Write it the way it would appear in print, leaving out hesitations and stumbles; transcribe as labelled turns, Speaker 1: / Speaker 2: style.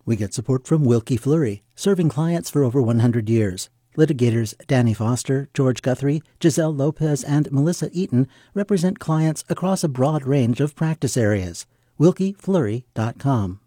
Speaker 1: We get support from Wilkie Fleury, serving clients for over 100 years. Litigators Danny Foster, George Guthrie, Giselle Lopez, and Melissa Eaton represent clients across a broad range of practice areas. WilkieFleury.com.